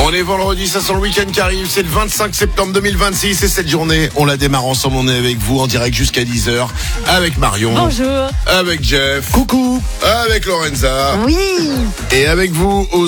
On est vendredi, ça sent le week-end qui arrive, c'est le 25 septembre 2026 et cette journée, on la démarre ensemble, on est avec vous en direct jusqu'à 10h, avec Marion. Bonjour. Avec Jeff. Coucou. Avec Lorenza. Oui. Et avec vous au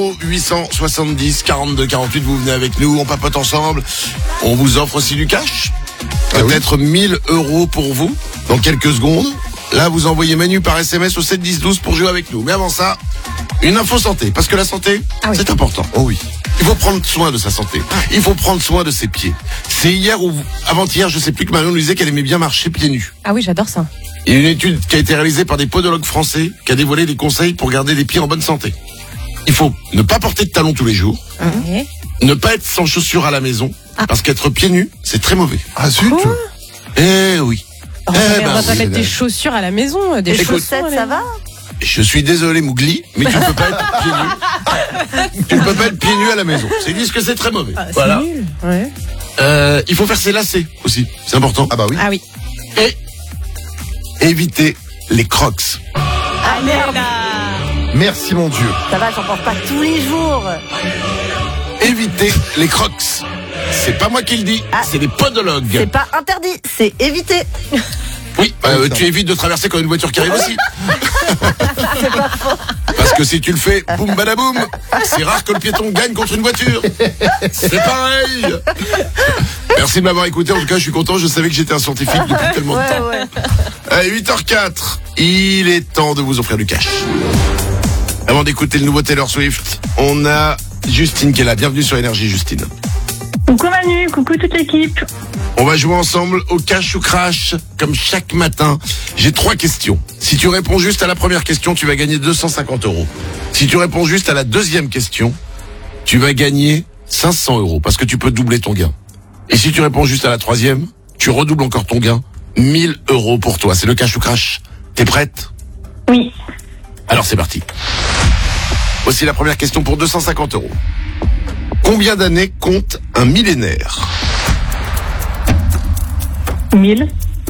0870 42 48, vous venez avec nous, on papote ensemble. On vous offre aussi du cash. Peut-être 1000 € pour vous dans quelques secondes. Là, vous envoyez Manu par SMS au 7 10 12 pour jouer avec nous. Mais avant ça, une info santé. Parce que la santé, c'est important. Oh oui. Il faut prendre soin de sa santé. Il faut prendre soin de ses pieds. C'est hier ou avant-hier, je sais plus, que Marion nous disait qu'elle aimait bien marcher pieds nus. Ah oui, j'adore ça. Il y a une étude qui a été réalisée par des podologues français qui a dévoilé des conseils pour garder les pieds en bonne santé. Il faut ne pas porter de talons tous les jours. Okay. Ne pas être sans chaussures à la maison. Parce qu'être pieds nus, c'est très mauvais. Ah zut. Quoi ? Eh oui. On va pas mettre des chaussures à la maison, des chaussettes, ça va ? Je suis désolé Mougli, mais tu ne peux pas être pieds nus. Tu ne peux pas être pieds nus à la maison. C'est dit que c'est très mauvais. Voilà. C'est nul. Ouais. Il faut faire ses lacets aussi. C'est important. Ah bah oui. Ah oui. Et éviter les crocs. Ah merde. Merci mon Dieu. Ça va, j'en porte pas tous les jours. Éviter les crocs. C'est pas moi qui le dis, c'est les podologues. C'est pas interdit, c'est évité. Oui, tu évites de traverser quand une voiture qui arrive aussi. C'est pas faux. Parce que si tu le fais, boum badaboum, c'est rare que le piéton gagne contre une voiture. C'est pareil. Merci de m'avoir écouté. En tout cas, je suis content. Je savais que j'étais un scientifique depuis tellement de temps. Ouais. Allez, 8h04. Il est temps de vous offrir du cash. Avant d'écouter le nouveau Taylor Swift, on a Justine qui est là. Bienvenue sur Énergie, Justine. Coucou Manu, coucou toute l'équipe. On va jouer ensemble au cash ou crash, comme chaque matin. J'ai 3 questions. Si tu réponds juste à la première question, tu vas gagner 250 €. Si tu réponds juste à la deuxième question, tu vas gagner 500 €, parce que tu peux doubler ton gain. Et si tu réponds juste à la troisième, tu redoubles encore ton gain. 1000 € pour toi. C'est le cash ou crash. T'es prête ? Oui. Alors c'est parti. Voici la première question pour 250 €. Combien d'années compte un millénaire ? 1000.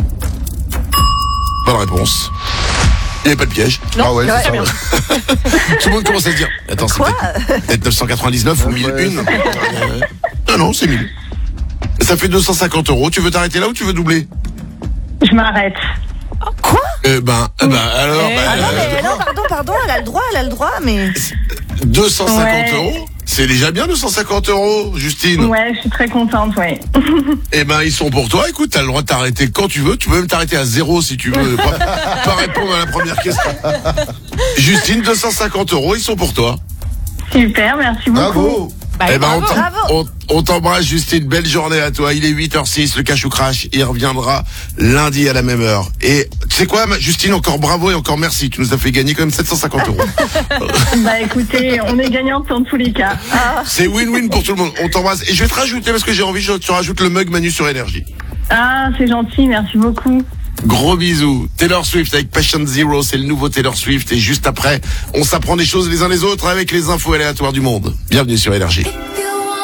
Bonne réponse. Il n'y avait pas de piège. Non, Ah ouais, c'est ça. bien. Tout le monde commence à se dire, attends, c'est Quoi ? peut-être 999 ou 1001. Non, c'est 1000. Ça fait 250 €. Tu veux t'arrêter là ou tu veux doubler ? Je m'arrête. Quoi ? Alors, Ah non, mais non, pardon, elle a le droit, mais... 250 Ouais. €, c'est déjà bien 250 €, Justine. Ouais, je suis très contente, ouais. Ils sont pour toi. Écoute, t'as le droit de t'arrêter quand tu veux. Tu peux même t'arrêter à 0 si tu veux. Pas répondre à la première question. Justine, 250 €, ils sont pour toi. Super, merci beaucoup. Bravo. bravo. On t'embrasse, Justine. Belle journée à toi. Il est 8h06, le cash ou crash. Il reviendra lundi à la même heure. Et tu sais quoi, Justine, encore bravo et encore merci. Tu nous as fait gagner quand même 750 €. Bah écoutez, on est gagnante dans tous les cas. C'est win-win pour tout le monde. On t'embrasse. Et je vais te rajouter, parce que j'ai envie, tu rajoutes le mug Manu sur Énergie. Ah, c'est gentil, merci beaucoup. Gros bisous. Taylor Swift avec Patient Zero, c'est le nouveau Taylor Swift. Et juste après, on s'apprend des choses les uns les autres avec les infos aléatoires du monde. Bienvenue sur Énergie.